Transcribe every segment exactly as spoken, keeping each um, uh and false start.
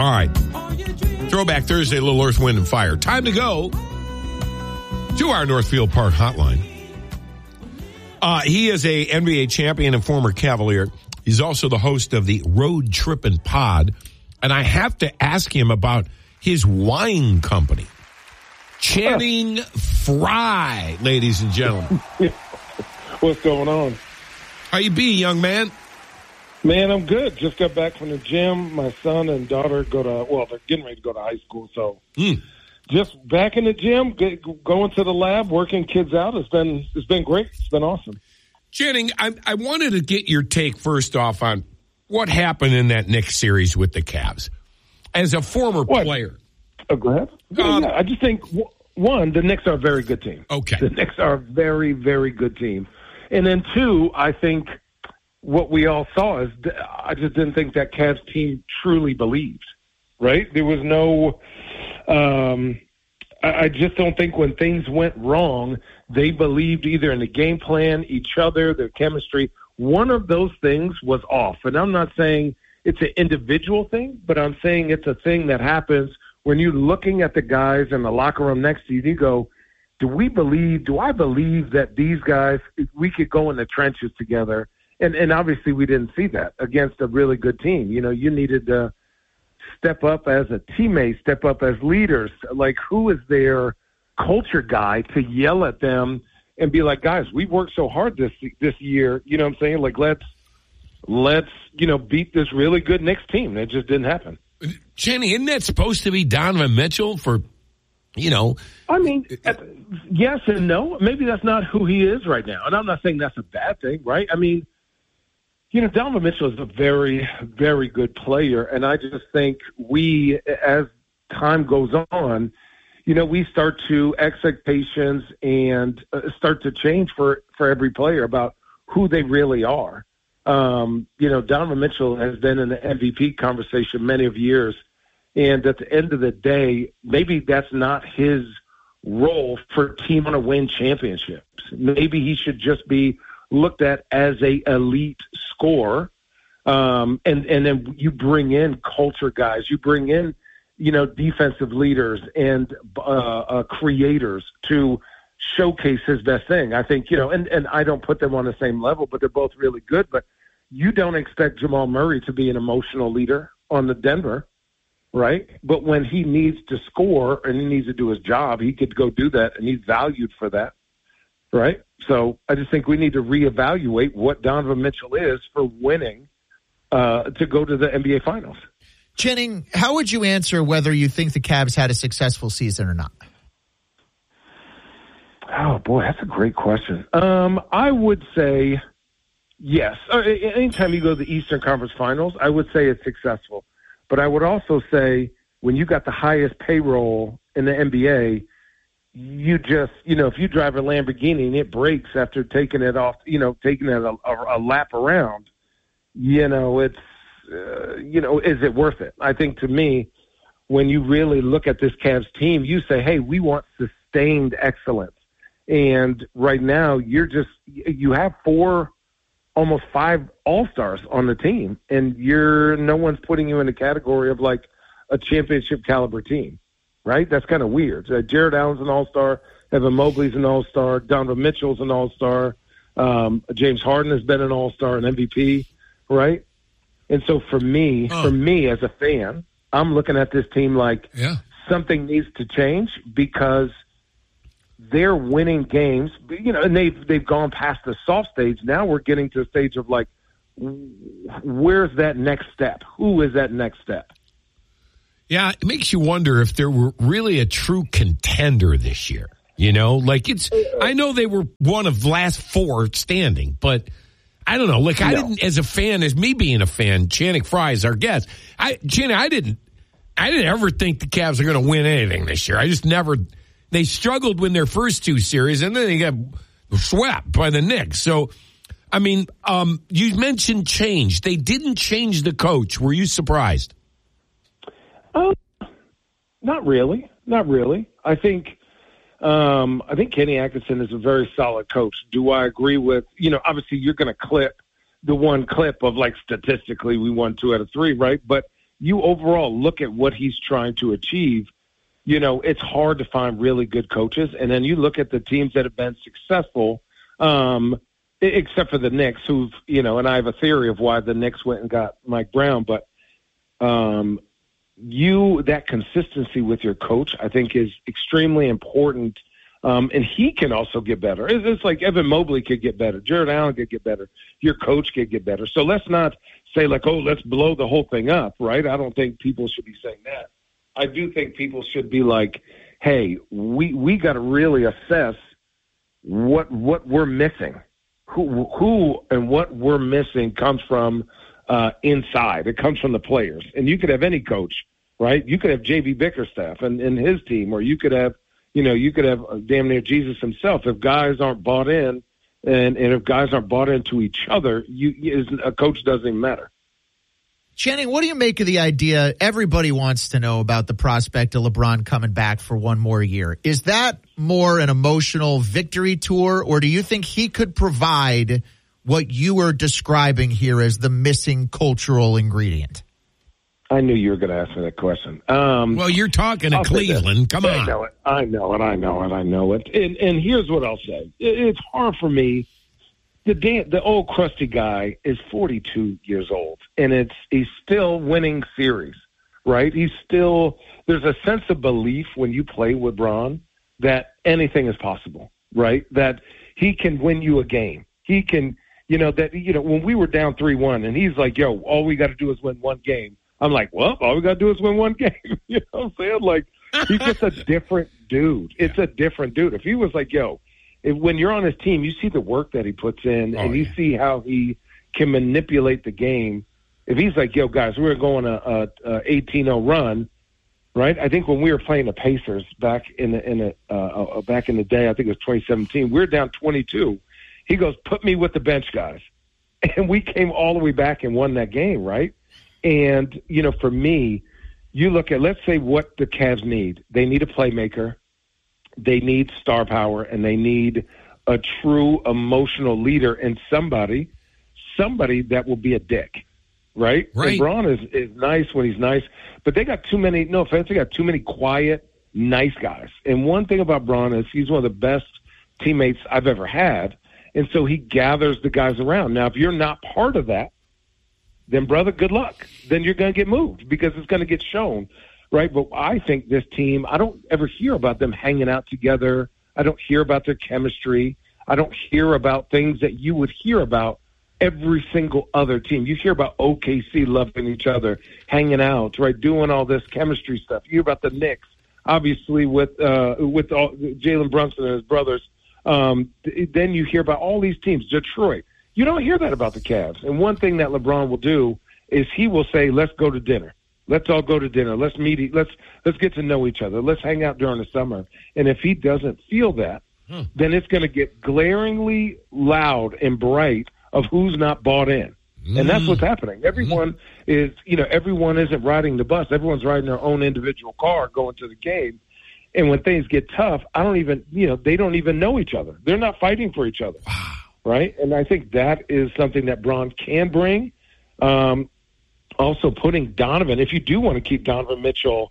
All right. Throwback Thursday, a little Earth, Wind, and Fire. Time to go to our Northfield Park hotline. Uh, he is a N B A champion and former Cavalier. He's also the host of the Road Trippin' Pod. And I have to ask him about his wine company. Channing Frye, ladies and gentlemen. What's going on? How you be, young man? Man, I'm good. Just got back from the gym. My son and daughter go to, well, they're getting ready to go to high school. So mm. just back in the gym, get, going to the lab, working kids out. It's been it's been great. It's been awesome. Channing, I, I wanted to get your take first off on what happened in that Knicks series with the Cavs. As a former what? player. Oh, go ahead. Um, yeah, I just think, one, the Knicks are a very good team. Okay. The Knicks are a very, very good team. And then, two, I think what we all saw is I just didn't think that Cavs team truly believed, right? There was no um, – I just don't think when things went wrong, they believed either in the game plan, each other, their chemistry. One of those things was off. And I'm not saying it's an individual thing, but I'm saying it's a thing that happens when you're looking at the guys in the locker room next to you, you go, do we believe, do I believe that these guys, we could go in the trenches together? And, and obviously we didn't see that against a really good team. You know, you needed to step up as a teammate, step up as leaders. Like, who is their culture guy to yell at them and be like, guys, we worked so hard this this year. You know what I'm saying? Like, let's, let's you know, beat this really good Knicks team. It just didn't happen. Jenny, isn't that supposed to be Donovan Mitchell for, you know? I mean, yes and no. Maybe that's not who he is right now. And I'm not saying that's a bad thing, right? I mean, you know, Donovan Mitchell is a very, very good player. And I just think we, as time goes on, you know, we start to expectations and uh, start to change for, for every player about who they really are. Um, you know, Donovan Mitchell has been in the M V P conversation many of years. And at the end of the day, maybe that's not his role for a team to win championships. Maybe he should just be looked at as a elite scorer. Um, and, and then you bring in culture guys, you bring in, you know, defensive leaders and uh, uh, creators to showcase his best thing. I think, you know, and, and I don't put them on the same level, but they're both really good. But you don't expect Jamal Murray to be an emotional leader on the Denver, right? But when he needs to score and he needs to do his job, he could go do that, and he's valued for that, right? So I just think we need to reevaluate what Donovan Mitchell is for winning uh, to go to the N B A Finals. Channing, how would you answer whether you think the Cavs had a successful season or not? Oh, boy, that's a great question. Um, I would say yes. Uh, anytime you go to the Eastern Conference Finals, I would say it's successful. But I would also say when you got the highest payroll in the N B A, you just, you know, if you drive a Lamborghini and it breaks after taking it off, you know, taking it a, a, a lap around, you know, it's, uh, you know, is it worth it? I think to me, when you really look at this Cavs team, you say, hey, we want sustained excellence. And right now, you're just, you have four, almost five all-stars on the team, and you're, no one's putting you in the category of like a championship caliber team, right? That's kind of weird. Uh, Jared Allen's an all-star, Evan Mobley's an all-star, Donovan Mitchell's an all-star, um, James Harden has been an all-star, an M V P, right? And so for me, oh. for me as a fan, I'm looking at this team like yeah. something needs to change because they're winning games, you know, and they've they've gone past the soft stage. Now we're getting to a stage of like, where's that next step? Who is that next step? Yeah, it makes you wonder if there were really a true contender this year. You know, like it's, I know they were one of the last four standing, but I don't know. Like I no. didn't, as a fan, as me being a fan, Channing Frye is our guest. I, Channing, I didn't, I didn't ever think the Cavs are going to win anything this year. I just never. They struggled with their first two series, and then they got swept by the Knicks. So, I mean, um, you mentioned change. They didn't change the coach. Were you surprised? Uh, not really. Not really. I think um, I think Kenny Atkinson is a very solid coach. Do I agree with, you know, obviously you're going to clip the one clip of like statistically we won two out of three, right? But you overall look at what he's trying to achieve, you know, it's hard to find really good coaches. And then you look at the teams that have been successful, um, except for the Knicks, who've, you know, and I have a theory of why the Knicks went and got Mike Brown, but um, you, that consistency with your coach, I think is extremely important. Um, and he can also get better. It's, it's like Evan Mobley could get better. Jared Allen could get better. Your coach could get better. So let's not say like, oh, let's blow the whole thing up, right? I don't think people should be saying that. I do think people should be like, hey, we we got to really assess what what we're missing. Who, who and what we're missing comes from uh, inside. It comes from the players. And you could have any coach, right? You could have J B Bickerstaff and, and his team, or you could have, you know, you could have uh, damn near Jesus himself. If guys aren't bought in, and, and if guys aren't bought into each other, you, a coach doesn't even matter. Channing, what do you make of the idea? Everybody wants to know about the prospect of LeBron coming back for one more year. Is that more an emotional victory tour, or do you think he could provide what you were describing here as the missing cultural ingredient? I knew you were going to ask me that question. Um, well, you're talking to Cleveland. Come on. I know it. I know it. I know it. I know it. And, and here's what I'll say. It, it's hard for me. The Dan, the old crusty guy is forty-two years old, and it's he's still winning series, right? He's still – there's a sense of belief when you play with Bron that anything is possible, right? That he can win you a game. He can – you know, that, you know, when we were down three one and he's like, yo, all we got to do is win one game. I'm like, well, all we got to do is win one game. You know what I'm saying? Like, he's just a different dude. It's a different dude. If he was like, yo – If, when you're on his team, you see the work that he puts in, oh, and you yeah. see how he can manipulate the game. If he's like, yo, guys, we're going a, a, a eighteen oh run, right? I think when we were playing the Pacers back in the, in the, uh, uh, back in the day, I think it was twenty seventeen, we were down twenty-two. He goes, put me with the bench guys. And we came all the way back and won that game, right? And, you know, for me, you look at, let's say what the Cavs need. They need a playmaker. They need star power, and they need a true emotional leader and somebody, somebody that will be a dick, right? Right. LeBron is, is nice when he's nice, but they got too many, no offense, they got too many quiet, nice guys. And one thing about Bron is he's one of the best teammates I've ever had, and so he gathers the guys around. Now, if you're not part of that, then, brother, good luck. Then you're going to get moved because it's going to get shown. Right, but I think this team, I don't ever hear about them hanging out together. I don't hear about their chemistry. I don't hear about things that you would hear about every single other team. You hear about O K C loving each other, hanging out, right, doing all this chemistry stuff. You hear about the Knicks, obviously, with uh, with all, Jalen Brunson and his brothers. Um, then you hear about all these teams, Detroit. You don't hear that about the Cavs. And one thing that LeBron will do is he will say, let's go to dinner. Let's all go to dinner. Let's meet. Let's let's get to know each other. Let's hang out during the summer. And if he doesn't feel that, hmm. then it's going to get glaringly loud and bright of who's not bought in. Mm. And that's what's happening. Everyone mm. is, you know, everyone isn't riding the bus. Everyone's riding their own individual car going to the game. And when things get tough, I don't even, you know, they don't even know each other. They're not fighting for each other. Wow. Right? And I think that is something that Bron can bring. Um, Also putting Donovan, if you do want to keep Donovan Mitchell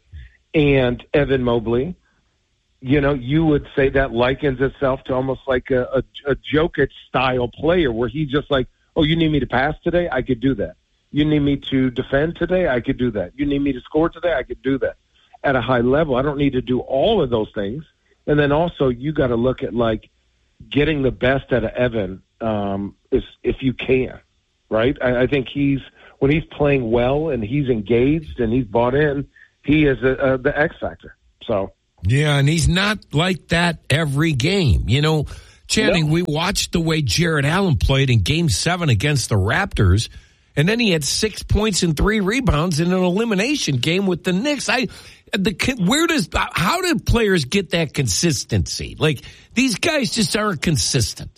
and Evan Mobley, you know, you would say that likens itself to almost like a, a, a Jokic-style player where he's just like, oh, you need me to pass today? I could do that. You need me to defend today? I could do that. You need me to score today? I could do that. At a high level, I don't need to do all of those things. And then also you got to look at, like, getting the best out of Evan um, is, if you can, right? I, I think he's – when he's playing well and he's engaged and he's bought in, he is a, a, the X factor. So yeah, and he's not like that every game. You know, Channing, no. we watched the way Jared Allen played in Game Seven against the Raptors, and then he had six points and three rebounds in an elimination game with the Knicks. I, the where does how do players get that consistency? Like these guys just aren't consistent.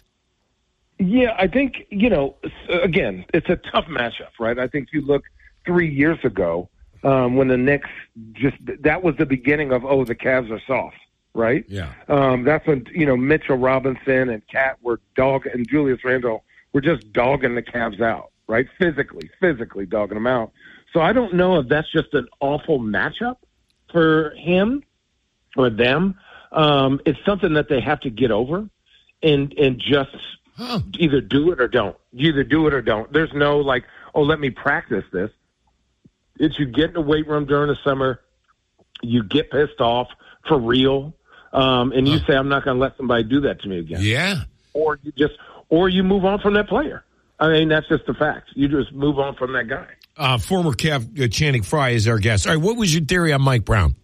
Yeah, I think, you know, again, it's a tough matchup, right? I think if you look three years ago um, when the Knicks just – that was the beginning of, oh, the Cavs are soft, right? Yeah. Um, that's when, you know, Mitchell Robinson and Cat were dog and Julius Randle were just dogging the Cavs out, right? Physically, physically dogging them out. So I don't know if that's just an awful matchup for him or them. Um, it's something that they have to get over and and just huh. either do it or don't. You either do it or don't. There's no like, oh, let me practice this. It's you get in the weight room during the summer, you get pissed off for real, um, and you huh. say, I'm not going to let somebody do that to me again. Yeah. Or you just, or you move on from that player. I mean, that's just the fact. You just move on from that guy. Uh, former Cav uh, Channing Frye is our guest. All right, what was your theory on Mike Brown?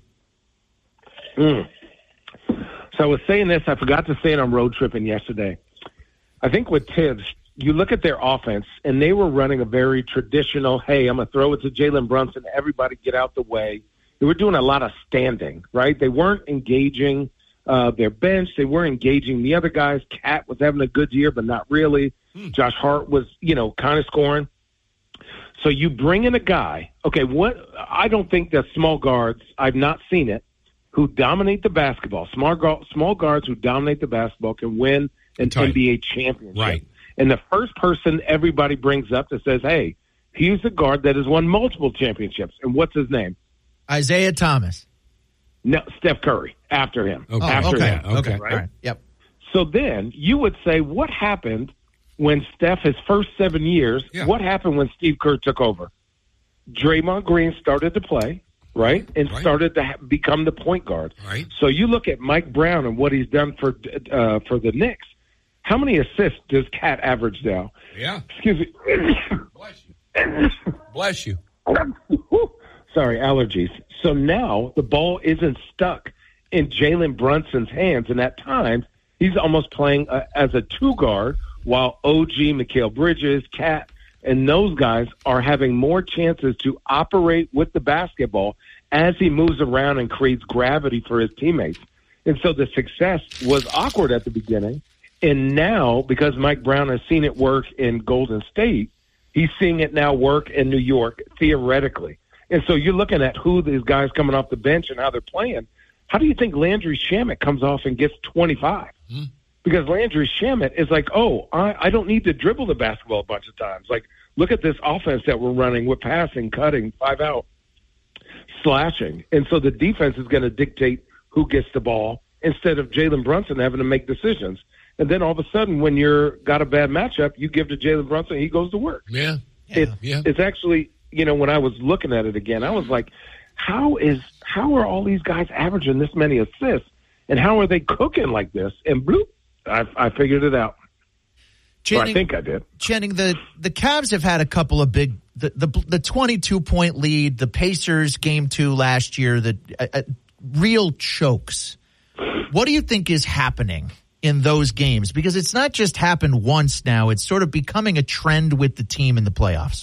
Mm. So I was saying this. I forgot to say it on road tripping yesterday. I think with Tibbs, you look at their offense, and they were running a very traditional, hey, I'm going to throw it to Jalen Brunson, everybody get out the way. They were doing a lot of standing, right? They weren't engaging uh, their bench. They weren't engaging the other guys. Cat was having a good year, but not really. Hmm. Josh Hart was, you know, kind of scoring. So you bring in a guy, okay, what? I don't think that small guards, I've not seen it, who dominate the basketball, small, guard, small guards who dominate the basketball can win an N B A championship. Right. And the first person everybody brings up that says, hey, he's a guard that has won multiple championships. And what's his name? Isaiah Thomas. No, Steph Curry, after him. Okay. After okay. him. Okay. Right? All right. Yep. So then you would say, what happened when Steph, his first seven years, yeah. what happened when Steve Kerr took over? Draymond Green started to play, right, and right. started to ha- become the point guard. Right. So you look at Mike Brown and what he's done for uh, for the Knicks. How many assists does Cat average now? Yeah. Excuse me. Bless you. Bless you. Sorry, allergies. So now the ball isn't stuck in Jalen Brunson's hands, and at times he's almost playing uh, as a two guard, while O G, Mikal Bridges, Cat, and those guys are having more chances to operate with the basketball as he moves around and creates gravity for his teammates. And so the success was awkward at the beginning. And now, because Mike Brown has seen it work in Golden State, he's seeing it now work in New York, theoretically. And so you're looking at who these guys coming off the bench and how they're playing. How do you think Landry Shamet comes off and gets twenty-five? Mm-hmm. Because Landry Shamet is like, oh, I, I don't need to dribble the basketball a bunch of times. Like, look at this offense that we're running with passing, cutting, five out, slashing. And so the defense is going to dictate who gets the ball instead of Jalen Brunson having to make decisions. And then all of a sudden, when you're got a bad matchup, you give to Jalen Brunson, he goes to work. Yeah. yeah. It, yeah. It's actually, you know, when I was looking at it again, I was like, how is how are all these guys averaging this many assists? And how are they cooking like this? And bloop, I, I figured it out. Channing, or I think I did. Channing, the, the Cavs have had a couple of big, the the, the twenty-two point lead, the Pacers game two last year, the uh, uh, real chokes. What do you think is happening in those games? Because it's not just happened once now. It's sort of becoming a trend with the team in the playoffs.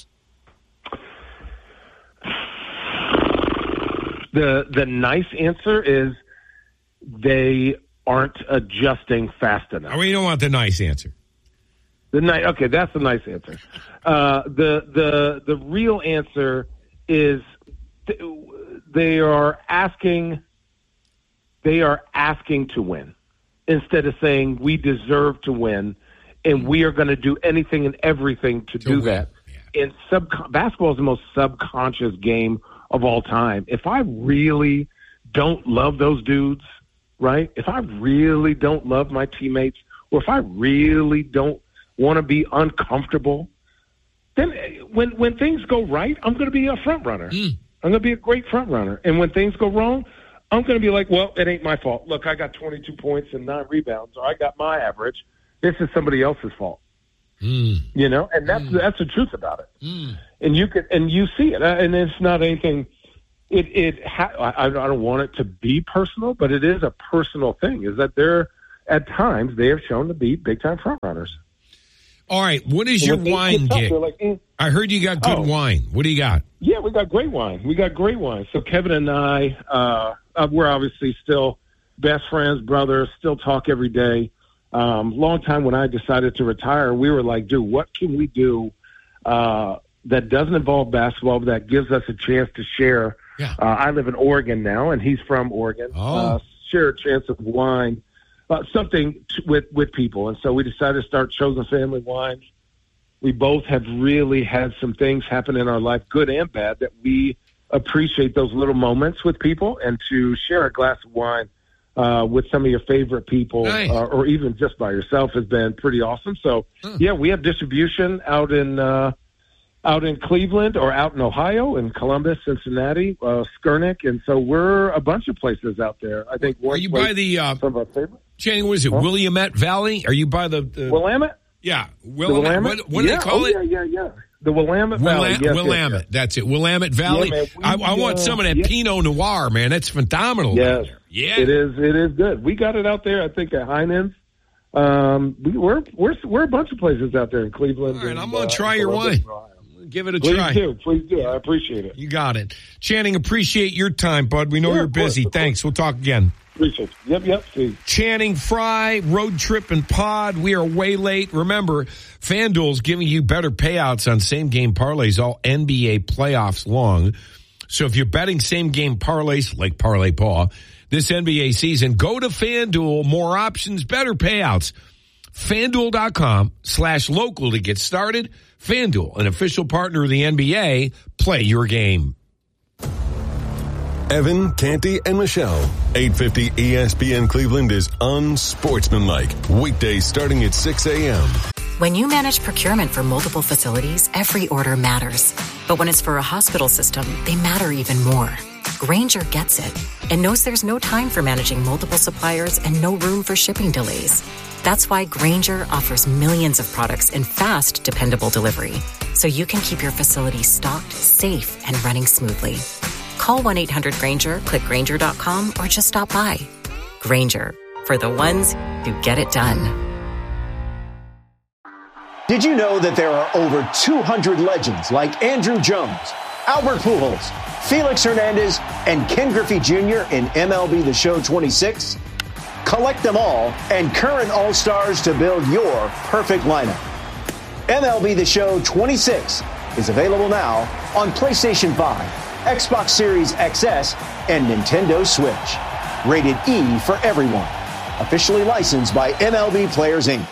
The the nice answer is they aren't adjusting fast enough. Oh, you don't want the nice answer. The night, okay, that's the nice answer. Uh, the the the real answer is th- they are asking they are asking to win instead of saying we deserve to win and we are going to do anything and everything to, to do win. that. Yeah. And sub basketball is the most subconscious game of all time. If I really don't love those dudes, right? If I really don't love my teammates, or if I really don't want to be uncomfortable, then when when things go right, I'm going to be a front runner. Mm. I'm going to be a great front runner. And when things go wrong, I'm going to be like, well, it ain't my fault. Look, I got twenty-two points and nine rebounds, or I got my average. This is somebody else's fault. Mm. You know, and that's mm. that's the truth about it. Mm. And you can and you see it, and it's not anything. It it ha- I, I don't want it to be personal, but it is a personal thing. Is that they're at times they have shown to be big time front runners. All right, what is your wine gig? Like, eh. I heard you got good oh. wine. What do you got? Yeah, we got great wine. We got great wine. So Kevin and I, uh, uh, we're obviously still best friends, brothers, still talk every day. Um, long time when I decided to retire, we were like, dude, what can we do uh, that doesn't involve basketball, but that gives us a chance to share? Yeah. Uh, I live in Oregon now, and he's from Oregon. Oh. Uh, share a chance of wine. Uh, something t- with with people, and so we decided to start Chosen Family Wines. we both have really had some things happen in our life, good and bad, that we appreciate those little moments with people, and to share a glass of wine uh, with some of your favorite people, nice. uh, or even just by yourself, has been pretty awesome. So, huh. yeah, we have distribution out in uh, out in Cleveland, or out in Ohio, in Columbus, Cincinnati, uh, Skirnick, and so we're a bunch of places out there. I think. Are you by the uh, some of our favorites? Channing, what is it, huh? Willamette Valley? Are you by the, the Willamette? Yeah, Willamette. What, what do yeah. they call oh, it? Yeah, yeah, yeah. The Willamette Valley. Willam- yes, Willamette. Yes, yes. That's it. Willamette Valley. Yeah, man, we, I, I want uh, some of that yeah. Pinot Noir, man. That's phenomenal. Yes. Yeah. It is. It is good. We got it out there, I think, at Heinen's. Um, we, we're we're we're a bunch of places out there in Cleveland. All right, and, I'm going to uh, try your wine. Give it a Please try. Please do. Please do. I appreciate it. You got it. Channing, appreciate your time, bud. We know yeah, you're busy. Course, Thanks. We'll talk again. Appreciate it. Yep, yep. See. Channing Frye, Road Trip and Pod. We are way late. Remember, FanDuel's giving you better payouts on same-game parlays all N B A playoffs long. So if you're betting same-game parlays like Parlay Paul this N B A season, go to FanDuel. More options, better payouts. FanDuel.com slash local to get started. FanDuel, an official partner of the N B A. Play your game. Evan, Canty, and Michelle. eight fifty E S P N Cleveland is unsportsmanlike. Weekdays starting at six a.m. When you manage procurement for multiple facilities, every order matters. But when it's for a hospital system, they matter even more. Grainger gets it and knows there's no time for managing multiple suppliers and no room for shipping delays. That's why Grainger offers millions of products in fast, dependable delivery, so you can keep your facility stocked, safe, and running smoothly. Call one eight hundred Grainger, click Grainger dot com, or just stop by. Grainger, for the ones who get it done. Did you know that there are over two hundred legends like Andrew Jones, Albert Pujols, Felix Hernandez, and Ken Griffey Junior in M L B The Show twenty-six? Collect them all and current All-Stars to build your perfect lineup. M L B The Show twenty-six is available now on PlayStation five, Xbox Series X S, and Nintendo Switch. Rated E for everyone. Officially licensed by M L B Players, Incorporated.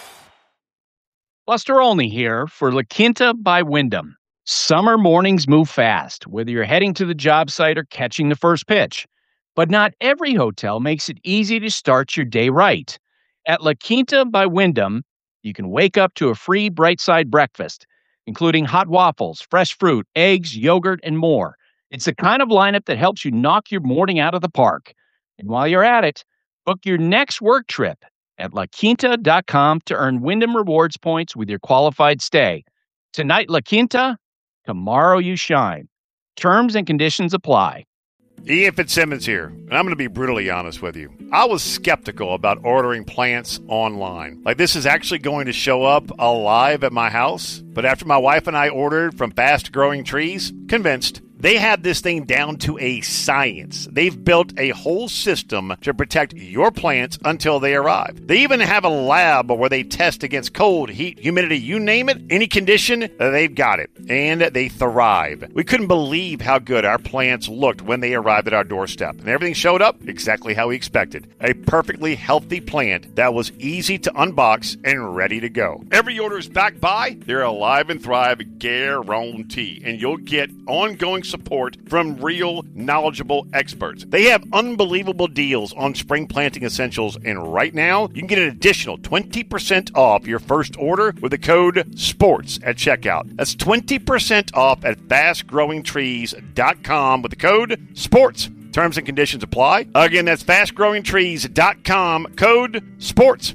Buster Olney here for La Quinta by Wyndham. Summer mornings move fast, whether you're heading to the job site or catching the first pitch. But not every hotel makes it easy to start your day right. At La Quinta by Wyndham, you can wake up to a free Bright Side breakfast, including hot waffles, fresh fruit, eggs, yogurt, and more. It's the kind of lineup that helps you knock your morning out of the park. And while you're at it, book your next work trip at La Quinta dot com to earn Wyndham Rewards points with your qualified stay. Tonight, La Quinta, tomorrow you shine. Terms and conditions apply. Ian Fitzsimmons here, and I'm going to be brutally honest with you. I was skeptical about ordering plants online. Like, this is actually going to show up alive at my house. But after my wife and I ordered from Fast Growing Trees, convinced. They have this thing down to a science. They've built a whole system to protect your plants until they arrive. They even have a lab where they test against cold, heat, humidity, you name it, any condition, they've got it. And they thrive. We couldn't believe how good our plants looked when they arrived at our doorstep. And everything showed up exactly how we expected. A perfectly healthy plant that was easy to unbox and ready to go. Every order is backed by their Alive and Thrive guarantee. And you'll get ongoing support from real, knowledgeable experts. They have unbelievable deals on spring planting essentials, and right now, you can get an additional twenty percent off your first order with the code SPORTS at checkout. That's twenty percent off at fast growing trees dot com with the code SPORTS. Terms and conditions apply. Again, that's fast growing trees dot com, code SPORTS.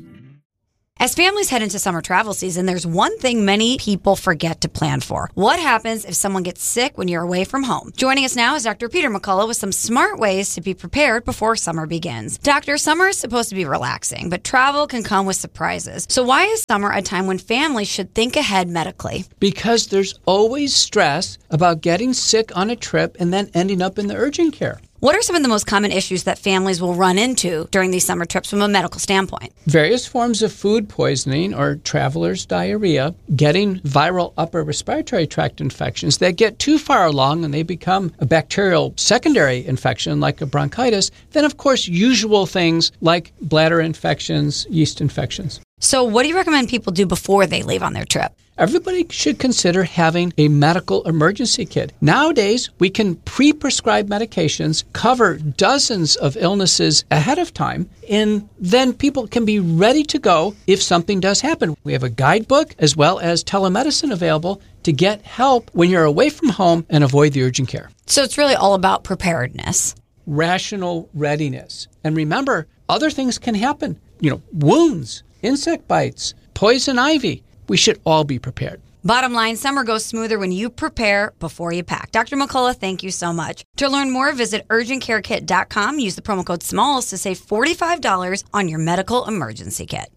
As families head into summer travel season, there's one thing many people forget to plan for. What happens if someone gets sick when you're away from home? Joining us now is Doctor Peter McCullough with some smart ways to be prepared before summer begins. Doctor, summer is supposed to be relaxing, but travel can come with surprises. So why is summer a time when families should think ahead medically? Because there's always stress about getting sick on a trip and then ending up in the urgent care. What are some of the most common issues that families will run into during these summer trips from a medical standpoint? Various forms of food poisoning or traveler's diarrhea, getting viral upper respiratory tract infections that get too far along and they become a bacterial secondary infection like a bronchitis. Then, of course, usual things like bladder infections, yeast infections. So what do you recommend people do before they leave on their trip? Everybody should consider having a medical emergency kit. Nowadays, we can pre-prescribe medications, cover dozens of illnesses ahead of time, and then people can be ready to go if something does happen. We have a guidebook as well as telemedicine available to get help when you're away from home and avoid the urgent care. So it's really all about preparedness. Rational readiness. And remember, other things can happen. You know, wounds, insect bites, poison ivy. We should all be prepared. Bottom line, summer goes smoother when you prepare before you pack. Doctor McCullough, thank you so much. To learn more, visit urgent care kit dot com. Use the promo code SMALLS to save forty-five dollars on your medical emergency kit.